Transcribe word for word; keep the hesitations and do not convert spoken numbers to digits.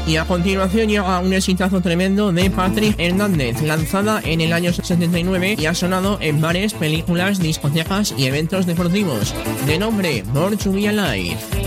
Y a continuación llega un exitazo tremendo de Patrick Hernández, lanzada en el año setenta y nueve y ha sonado en bares, películas, discotecas y eventos deportivos. De nombre Born to Be Alive.